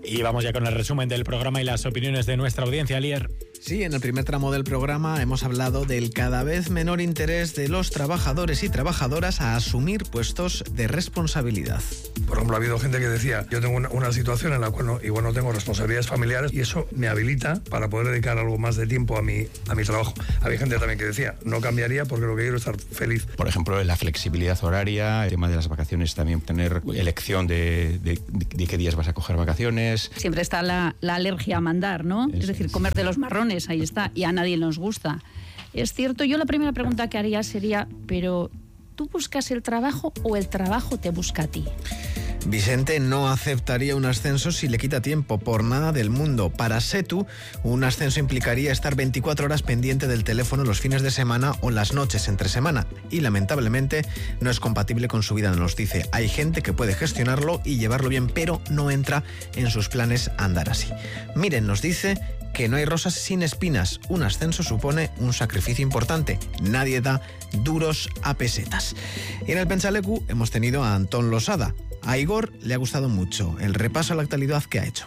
Y vamos ya con el resumen del programa y las opiniones de nuestra audiencia, Alier. Sí, en el primer tramo del programa hemos hablado del cada vez menor interés de los trabajadores y trabajadoras a asumir puestos de responsabilidad. Por ejemplo, ha habido gente que decía, yo tengo una situación en la cual igual no tengo responsabilidades familiares y eso me habilita para poder dedicar algo más de tiempo a mi trabajo. Había gente también que decía, no cambiaría porque lo que quiero es estar feliz. Por ejemplo, la flexibilidad horaria, el tema de las vacaciones, también tener elección de qué días vas a coger vacaciones. Siempre está la alergia a mandar, ¿no? Es decir, comer de los marrones, ahí está, y a nadie nos gusta. Es cierto, yo la primera pregunta que haría sería, pero ¿tú buscas el trabajo o el trabajo te busca a ti? Vicente no aceptaría un ascenso si le quita tiempo, por nada del mundo. Para Setu, un ascenso implicaría estar 24 horas pendiente del teléfono los fines de semana o las noches entre semana. Y lamentablemente no es compatible con su vida, nos dice. Hay gente que puede gestionarlo y llevarlo bien, pero no entra en sus planes andar así. Miren, nos dice que no hay rosas sin espinas. Un ascenso supone un sacrificio importante. Nadie da duros a pesetas. Y en el Pentsaleku hemos tenido a Antón Losada. A Igor le ha gustado mucho el repaso a la actualidad que ha hecho.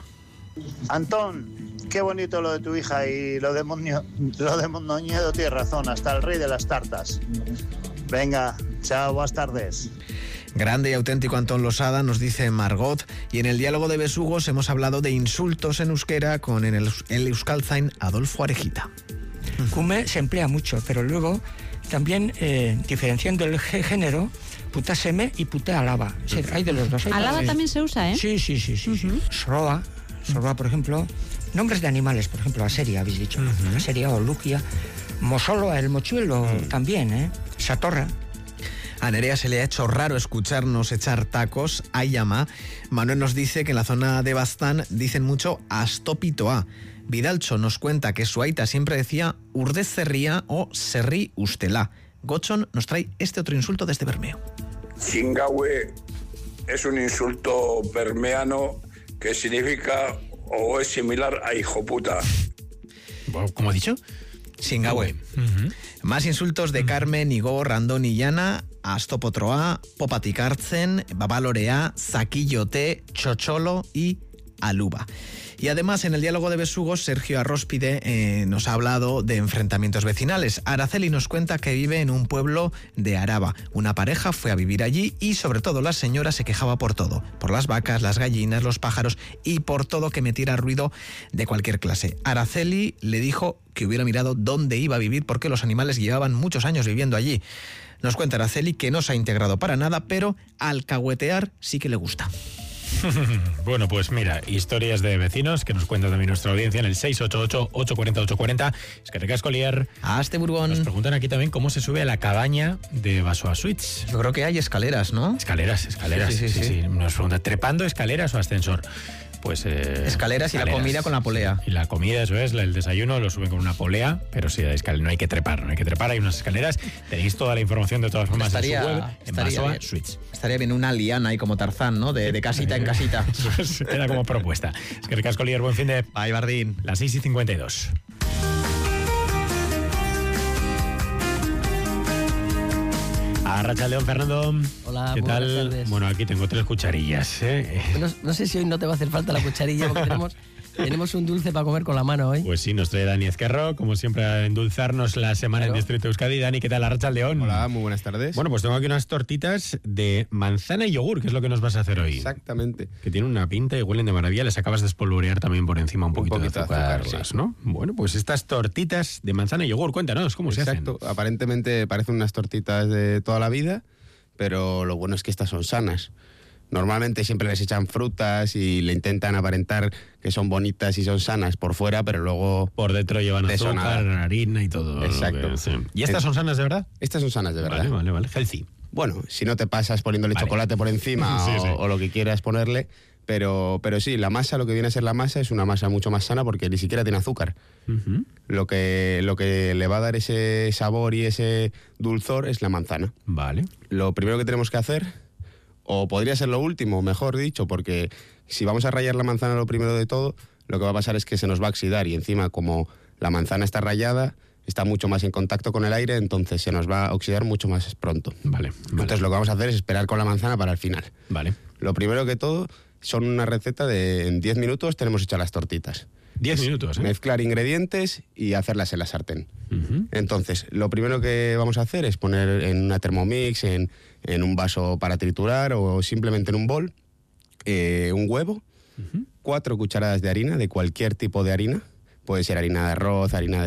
Antón, qué bonito lo de tu hija y lo de Mondoñedo, tienes razón, hasta el rey de las tartas. Venga, chao, buenas tardes. Grande y auténtico Antón Losada, nos dice Margot. Y en el diálogo de besugos hemos hablado de insultos en euskera con el euskaltzain Adolfo Arejita. Kume se emplea mucho, pero luego también diferenciando el género, puta seme y puta alaba. O sea, hay de los dos. Alaba también se usa, ¿eh? Sí. Soroa, por ejemplo. Nombres de animales, por ejemplo, Aseria, habéis dicho. Aseria o Luquia. Mosolo, el mochuelo, también, ¿eh? Satorra. A Nerea se le ha hecho raro escucharnos echar tacos a Yama. Manuel nos dice que en la zona de Baztán dicen mucho astopitoa. Vidalcho nos cuenta que su aita siempre decía urdez zerría o serri ustelá. Gochon nos trae este otro insulto desde Bermeo. Chingahue es un insulto bermeano que significa o es similar a hijo puta. ¿Cómo ha dicho? Chingahue. Más insultos de Carmen, Igor, Andón y Llana. Astopotroa, popatikartzen, babalorea, zaquillote, chocholo y aluba. Y además, en el diálogo de besugos, Sergio Arróspide nos ha hablado de enfrentamientos vecinales. Araceli nos cuenta que vive en un pueblo de Araba. Una pareja fue a vivir allí y, sobre todo, la señora se quejaba por todo. Por las vacas, las gallinas, los pájaros y por todo que metiera ruido de cualquier clase. Araceli le dijo que hubiera mirado dónde iba a vivir porque los animales llevaban muchos años viviendo allí. Nos cuenta Araceli que no se ha integrado para nada, pero alcahuetear sí que le gusta. Bueno, pues mira, historias de vecinos que nos cuenta también nuestra audiencia en el 688-840-840. Es que recasco liar. Hasta Burgón. Nos preguntan aquí también cómo se sube a la cabaña de Basoa Suites. Yo creo que hay escaleras, ¿no? Escaleras. Sí. Nos pregunta, ¿trepando escaleras o ascensor? Pues escaleras y la comida con la polea. Y la comida, eso es, el desayuno lo suben con una polea, pero sí, no hay que trepar, hay unas escaleras. Tenéis toda la información de todas formas en su web, en Basoa Suites. Estaría bien una liana ahí como Tarzán, ¿no? De casita en casita. Era como propuesta. Es que recasco liar, buen fin de... Bye, Bardín. Las 6:52. Arratsaldeon, Fernando. Hola, ¿qué tal? Buenas tardes. Bueno, aquí tengo 3 cucharillas. No sé si hoy no te va a hacer falta la cucharilla porque tenemos un dulce para comer con la mano hoy. Pues sí, nos trae Dani Ezquerro, como siempre, a endulzarnos la semana en Distrito Euskadi. Dani, ¿qué tal? Arratsaldeon. Hola, muy buenas tardes. Bueno, pues tengo aquí unas tortitas de manzana y yogur, que es lo que nos vas a hacer hoy. Exactamente. Que tienen una pinta y huelen de maravilla. Les acabas de espolvorear también por encima un poquito de azúcar, sí. ¿no? Bueno, pues estas tortitas de manzana y yogur, cuéntanos, ¿cómo se hacen? Exacto. Aparentemente parecen unas tortitas de toda la vida, pero lo bueno es que estas son sanas. Normalmente siempre les echan frutas y le intentan aparentar que son bonitas y son sanas por fuera, pero luego... Por dentro llevan azúcar, harina y todo. Exacto. Sí. ¿Y estas son sanas de verdad? Estas son sanas de verdad. Vale. Healthy. Bueno, si no te pasas poniéndole chocolate por encima sí. o lo que quieras ponerle, pero sí, la masa, lo que viene a ser la masa, es una masa mucho más sana porque ni siquiera tiene azúcar. Lo que le va a dar ese sabor y ese dulzor es la manzana. Vale. Lo primero que tenemos que hacer, o podría ser lo último, mejor dicho, porque si vamos a rallar la manzana lo primero de todo, lo que va a pasar es que se nos va a oxidar y encima como la manzana está rallada, está mucho más en contacto con el aire, entonces se nos va a oxidar mucho más pronto. Vale. Entonces lo que vamos a hacer es esperar con la manzana para el final. Vale. Lo primero que todo, son una receta de en 10 minutos tenemos hechas las tortitas. 10 minutos, ¿eh? Mezclar ingredientes y hacerlas en la sartén. Entonces, lo primero que vamos a hacer es poner en una Thermomix, en un vaso para triturar o simplemente en un bol, un huevo, 4 cucharadas de harina, de cualquier tipo de harina. Puede ser harina de arroz, harina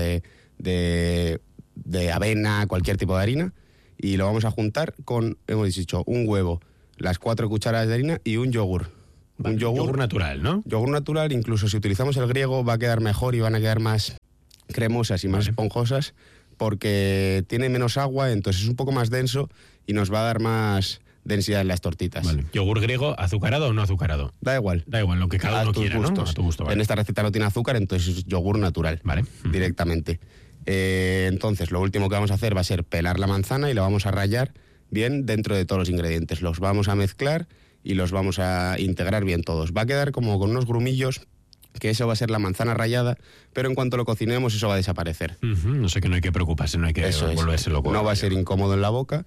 de avena, cualquier tipo de harina. Y lo vamos a juntar con, hemos dicho, un huevo, las 4 cucharadas de harina y un yogur. Vale, un yogur natural, ¿no? Yogur natural, incluso si utilizamos el griego va a quedar mejor y van a quedar más cremosas y más esponjosas porque tiene menos agua, entonces es un poco más denso y nos va a dar más densidad en las tortitas. Vale. ¿Yogur griego azucarado o no azucarado? Da igual. Da igual, lo que cada uno quiera, ¿no? A tu gusto, vale. En esta receta no tiene azúcar, entonces es yogur natural, vale, directamente. Entonces, lo último que vamos a hacer va a ser pelar la manzana y la vamos a rallar bien dentro de todos los ingredientes. Los vamos a mezclar y los vamos a integrar bien todos. Va a quedar como con unos grumillos, que eso va a ser la manzana rallada, pero en cuanto lo cocinemos eso va a desaparecer. No sé, que no hay que preocuparse, no hay que volverse loco. No va a ser incómodo en la boca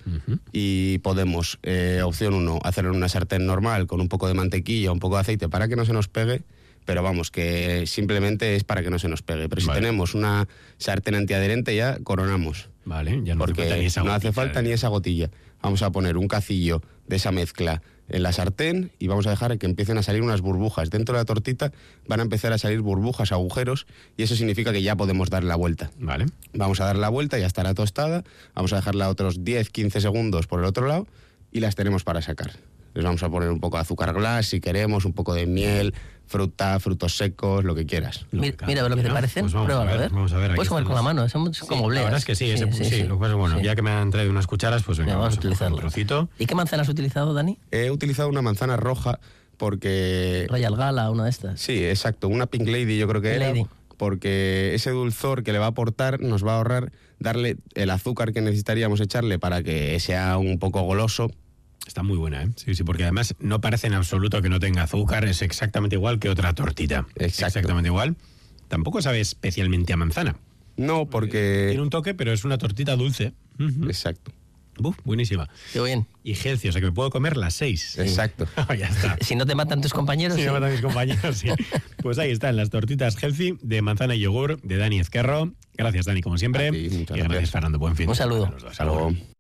y podemos, opción 1, hacerlo en una sartén normal con un poco de mantequilla, un poco de aceite para que no se nos pegue, pero vamos, que simplemente es para que no se nos pegue. Pero si tenemos una sartén antiadherente ya coronamos. Vale, ya no porque hace falta ni esa gotilla. No hace falta ni esa gotilla. Vamos a poner un cacillo de esa mezcla en la sartén y vamos a dejar que empiecen a salir unas burbujas. Dentro de la tortita van a empezar a salir burbujas, agujeros, y eso significa que ya podemos dar la vuelta. Vale. Vamos a dar la vuelta, ya estará tostada, vamos a dejarla otros 10-15 segundos por el otro lado y las tenemos para sacar. Les vamos a poner un poco de azúcar glass si queremos, un poco de miel, fruta, frutos secos, lo que quieras. Mira, lo que te parecen, pues pruébalo, a ver. Vamos a ver. Puedes comer con la mano, son como obleas. La verdad es que sí, lo que pasa, bueno, ya que me han traído unas cucharas, pues venga, vamos a utilizar un trocito. ¿Y qué manzana has utilizado, Dani? He utilizado una manzana roja porque... Royal Gala, una de estas. Sí, exacto, una Pink Lady yo creo que era. Porque ese dulzor que le va a aportar nos va a ahorrar darle el azúcar que necesitaríamos echarle para que sea un poco goloso. Está muy buena, ¿eh? Sí, porque además no parece en absoluto que no tenga azúcar, es exactamente igual que otra tortita. Exactamente igual. Tampoco sabe especialmente a manzana. No, porque... Tiene un toque, pero es una tortita dulce. Exacto. Buenísima. Qué bien. Y healthy, o sea que me puedo comer las 6. Exacto. Ya está. Si no te matan tus compañeros. Si no me matan mis compañeros, sí. Pues ahí están las tortitas healthy de manzana y yogur de Dani Ezquerro. Gracias, Dani, como siempre. Sí, y gracias, Fernando. Buen fin. Un saludo. Hasta luego.